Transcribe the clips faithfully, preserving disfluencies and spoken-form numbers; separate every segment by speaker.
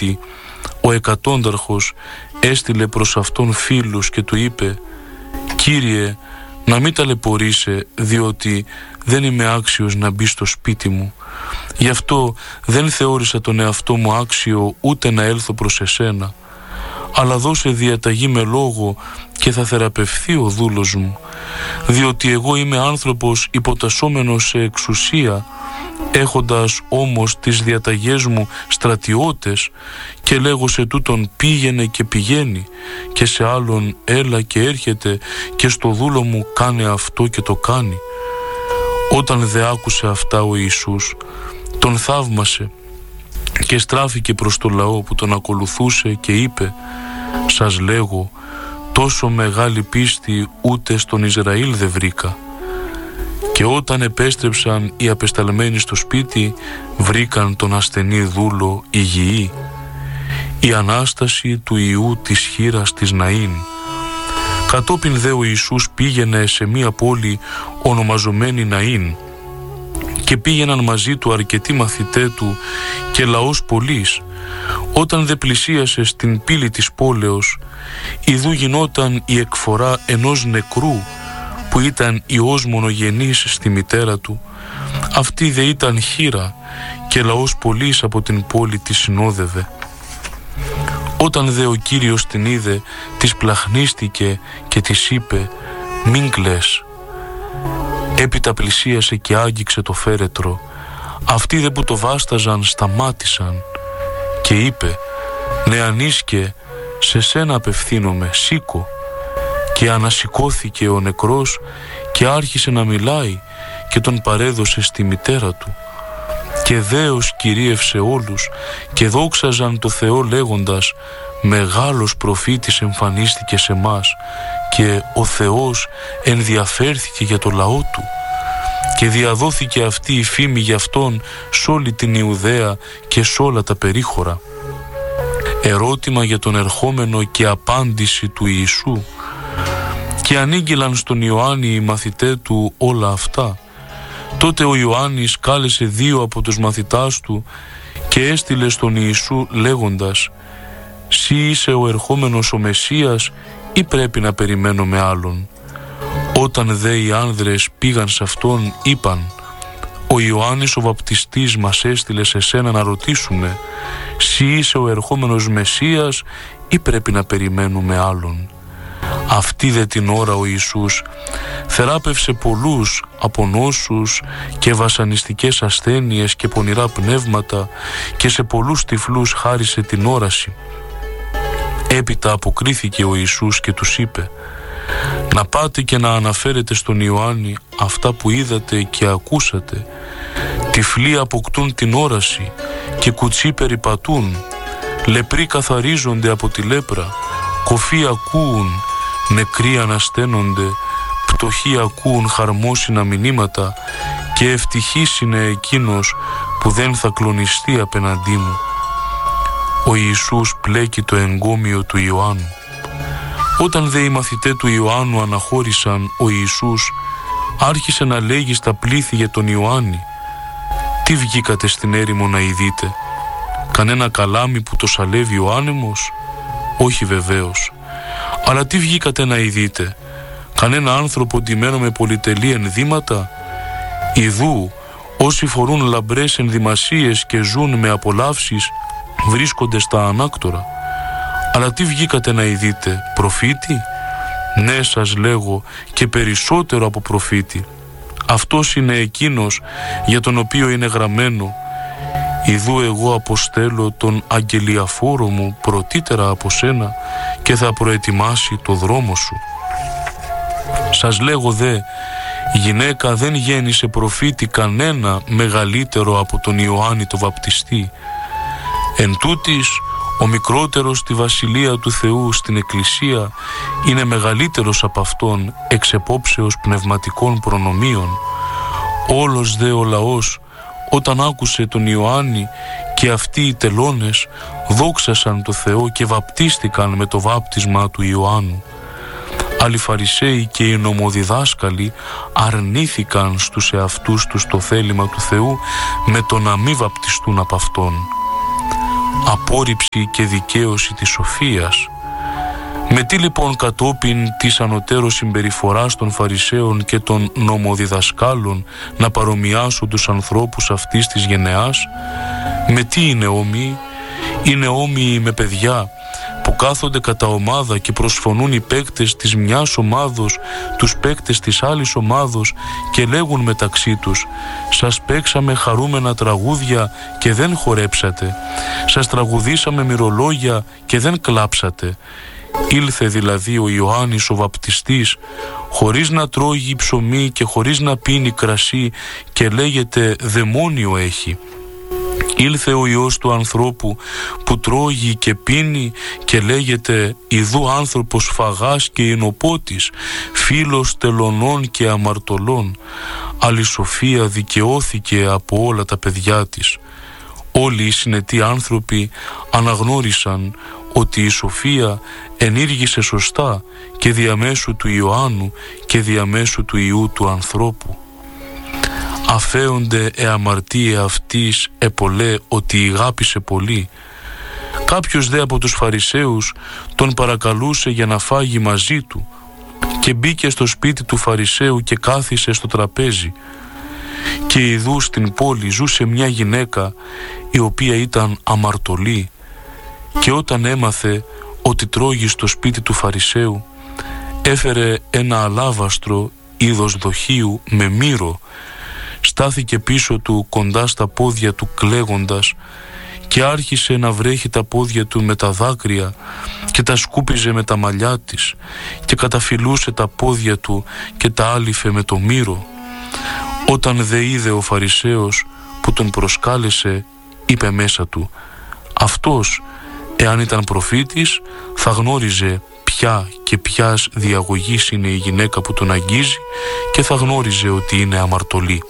Speaker 1: σπίτι, ο εκατόνταρχος έστειλε προς αυτόν φίλους και του είπε «Κύριε, να μην ταλαιπωρείσαι, διότι δεν είμαι άξιος να μπει στο σπίτι μου. Γι' αυτό δεν θεώρησα τον εαυτό μου άξιο ούτε να έλθω προς εσένα. Αλλά δώσε διαταγή με λόγο και θα θεραπευθεί ο δούλος μου, διότι εγώ είμαι άνθρωπος υποτασσόμενος σε εξουσία, έχοντας όμως τις διαταγές μου στρατιώτες, και λέγω σε τούτον πήγαινε και πηγαίνει, και σε άλλον έλα και έρχεται, και στο δούλο μου κάνε αυτό και το κάνει». Όταν δε άκουσε αυτά ο Ιησούς, τον θαύμασε και στράφηκε προς το λαό που τον ακολουθούσε και είπε «Σας λέγω, τόσο μεγάλη πίστη ούτε στον Ισραήλ δεν βρήκα». Και όταν επέστρεψαν οι απεσταλμένοι στο σπίτι, βρήκαν τον ασθενή δούλο υγιή. Η Ανάσταση του Ιού της χήρας της Ναΐν. Κατόπιν δε ο Ιησούς πήγαινε σε μία πόλη ονομαζομένη Ναΐν, και πήγαιναν μαζί του αρκετοί μαθητέ του και λαός πολλής. Όταν δε πλησίασε στην πύλη της πόλεως, ιδού γινόταν η εκφορά ενός νεκρού που ήταν ιός μονογενής στη μητέρα του. Αυτή δε ήταν χήρα, και λαός πολλής από την πόλη τη συνόδευε. Όταν δε ο Κύριος την είδε, της πλαχνίστηκε και της είπε «Μην κλαις». Έπειτα πλησίασε και άγγιξε το φέρετρο. Αυτοί δε που το βάσταζαν σταμάτησαν και είπε «Νεανίσκε, σε σένα απευθύνομαι, σήκω». Και ανασηκώθηκε ο νεκρός και άρχισε να μιλάει και τον παρέδωσε στη μητέρα του. Και δέος κυρίευσε όλους και δόξαζαν το Θεό λέγοντας «Μεγάλος προφήτης εμφανίστηκε σε μας και ο Θεός ενδιαφέρθηκε για το λαό του». Και διαδόθηκε αυτή η φήμη για αυτόν σ' όλη την Ιουδαία και σ' όλα τα περίχωρα. Ερώτημα για τον ερχόμενο και απάντηση του Ιησού. Και ανήγγυλαν στον Ιωάννη οι μαθητέ του όλα αυτά. Τότε ο Ιωάννης κάλεσε δύο από τους μαθητάς του και έστειλε στον Ιησού λέγοντας «Συ είσαι ο ερχόμενος ο Μεσσίας ή πρέπει να περιμένουμε άλλον?» Όταν δε οι άνδρες πήγαν σε αυτόν, είπαν «Ο Ιωάννης ο βαπτιστής μας έστειλε σε σένα να ρωτήσουμε «Συ είσαι ο ερχόμενος Μεσσίας ή πρέπει να περιμένουμε άλλον?» Αυτή δε την ώρα ο Ιησούς θεράπευσε πολλούς από νόσους και βασανιστικές ασθένειες και πονηρά πνεύματα, και σε πολλούς τυφλούς χάρισε την όραση. Έπειτα αποκρίθηκε ο Ιησούς και τους είπε «Να πάτε και να αναφέρετε στον Ιωάννη αυτά που είδατε και ακούσατε. Τυφλοί αποκτούν την όραση και κουτσοί περιπατούν, λεπροί καθαρίζονται από τη λέπρα, κοφοί ακούουν, νεκροί ανασταίνονται, πτωχοί ακούουν χαρμόσυνα μηνύματα, και ευτυχής είναι εκείνος που δεν θα κλονιστεί απέναντί μου». Ο Ιησούς πλέκει το εγκόμιο του Ιωάννου. Όταν δε οι μαθητέ του Ιωάννου αναχώρησαν, ο Ιησούς άρχισε να λέγει στα πλήθη για τον Ιωάννη «Τι βγήκατε στην έρημο να ειδείτε? Κανένα καλάμι που το σαλεύει ο άνεμος? Όχι βεβαίως. Αλλά τι βγήκατε να ειδείτε? Κανένα άνθρωπο ντυμένο με πολυτελή ενδύματα? Ιδού, όσοι φορούν λαμπρές ενδυμασίες και ζουν με απολαύσεις, βρίσκονται στα ανάκτορα. Αλλά τι βγήκατε να ειδείτε? Προφήτη? Ναι, σας λέγω, και περισσότερο από προφήτη. Αυτός είναι εκείνος για τον οποίο είναι γραμμένο «Ιδού εγώ αποστέλω τον αγγελιαφόρο μου πρωτύτερα από σένα και θα προετοιμάσει το δρόμο σου». Σας λέγω δε, η γυναίκα δεν γέννησε προφήτη κανένα μεγαλύτερο από τον Ιωάννη το βαπτιστή. Εν τούτης, ο μικρότερος στη Βασιλεία του Θεού στην Εκκλησία είναι μεγαλύτερος από αυτόν εξ επόψεως πνευματικών προνομίων. Όλος δε ο λαός, όταν άκουσε τον Ιωάννη και αυτοί οι τελώνες, δόξασαν το Θεό και βαπτίστηκαν με το βάπτισμα του Ιωάννου. Άλλοι Φαρισαίοι και οι νομοδιδάσκαλοι αρνήθηκαν στους εαυτούς τους το θέλημα του Θεού με το να μην βαπτιστούν από αυτόν. απόρριψη και δικαίωση της σοφίας. Με τι λοιπόν κατόπιν της ανωτέρως συμπεριφοράς των Φαρισαίων και των νομοδιδασκάλων να παρομοιάσουν τους ανθρώπους αυτής της γενεάς? Με τι είναι όμοιοι? Είναι όμοιοι με παιδιά που κάθονται κατά ομάδα και προσφωνούν οι παίκτες της μιας ομάδος τους παίκτες της άλλης ομάδος και λέγουν μεταξύ τους: «Σας παίξαμε χαρούμενα τραγούδια και δεν χορέψατε, σας τραγουδήσαμε μυρολόγια και δεν κλάψατε». Ήλθε δηλαδή ο Ιωάννης ο βαπτιστής χωρίς να τρώγει ψωμί και χωρίς να πίνει κρασί και λέγεται δαιμόνιο έχει. Ήλθε ο Υιός του ανθρώπου που τρώγει και πίνει και λέγεται ιδού άνθρωπος φαγάς και εινοπότης, φίλος τελωνών και αμαρτωλών. Αλυσοφία δικαιώθηκε από όλα τα παιδιά της. Όλοι οι συνετοί άνθρωποι αναγνώρισαν ότι η σοφία ενήργησε σωστά και διαμέσου του Ιωάννου και διαμέσου του Υιού του ανθρώπου. Αφέονται εαμαρτίε αυτής επολέ ότι ηγάπησε πολύ. Κάποιος δε από τους Φαρισαίους τον παρακαλούσε για να φάγει μαζί του και μπήκε στο σπίτι του Φαρισαίου και κάθισε στο τραπέζι. Και ιδού στην πόλη ζούσε μια γυναίκα η οποία ήταν αμαρτωλή και όταν έμαθε ότι τρώγει στο σπίτι του Φαρισαίου έφερε ένα αλάβαστρο είδος δοχείου με μύρο, στάθηκε πίσω του κοντά στα πόδια του κλαίγοντας και άρχισε να βρέχει τα πόδια του με τα δάκρυα και τα σκούπιζε με τα μαλλιά της και καταφυλούσε τα πόδια του και τα άλυφε με το μύρο. Όταν δε είδε ο Φαρισαίος που τον προσκάλεσε, είπε μέσα του: «Αυτός, εάν ήταν προφήτης, θα γνώριζε ποια και ποιας διαγωγής είναι η γυναίκα που τον αγγίζει και θα γνώριζε ότι είναι αμαρτωλή».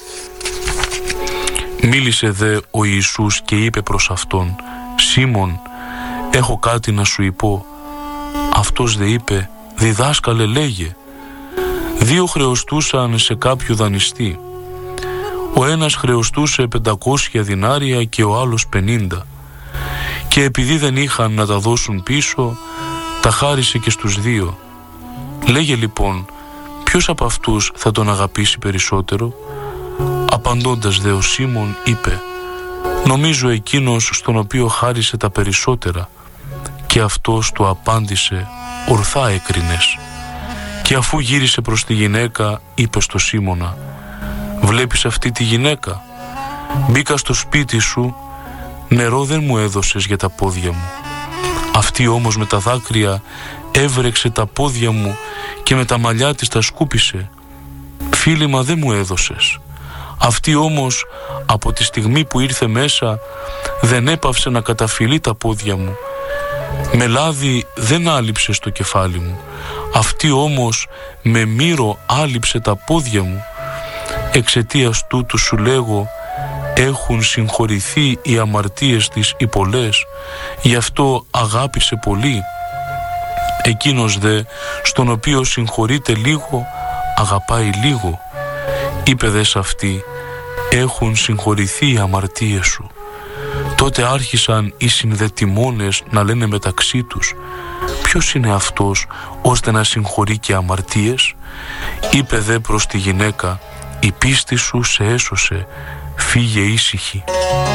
Speaker 1: Μίλησε δε ο Ιησούς και είπε προς αυτόν: «Σίμων, έχω κάτι να σου πω». Αυτός δε είπε: «Διδάσκαλε, λέγε». Δύο χρεωστούσαν σε κάποιο δανειστή. Ο ένας χρεωστούσε πεντακόσια δινάρια και ο άλλος πενήντα. Και επειδή δεν είχαν να τα δώσουν πίσω, τα χάρισε και στους δύο. Λέγε λοιπόν, ποιος από αυτούς θα τον αγαπήσει περισσότερο? Απαντώντας δε ο Σίμων είπε: «Νομίζω εκείνος στον οποίο χάρισε τα περισσότερα». Και αυτός του απάντησε: «Ορθά έκρινες». Και αφού γύρισε προς τη γυναίκα, είπε στο Σίμωνα: «Βλέπεις αυτή τη γυναίκα? Μπήκα στο σπίτι σου, νερό δεν μου έδωσες για τα πόδια μου. Αυτή όμως με τα δάκρυα έβρεξε τα πόδια μου και με τα μαλλιά της τα σκούπισε. Φίλημα δεν μου έδωσες. Αυτή όμως από τη στιγμή που ήρθε μέσα δεν έπαυσε να καταφυλεί τα πόδια μου. Με λάδι δεν άλυψε στο κεφάλι μου. Αυτή όμως με μύρο άλυψε τα πόδια μου. Εξαιτίας τούτου σου λέγω, έχουν συγχωρηθεί οι αμαρτίες της οι πολλές, γι' αυτό αγάπησε πολύ. Εκείνος δε, στον οποίο συγχωρείται λίγο, αγαπάει λίγο. Είπε δε σ' αυτή, έχουν συγχωρηθεί οι αμαρτίες σου. Τότε άρχισαν οι συνδετημόνες να λένε μεταξύ τους, ποιος είναι αυτός ώστε να συγχωρεί και αμαρτίες? Είπε δε προς τη γυναίκα, η πίστη σου σε έσωσε, φύγε ήσυχη.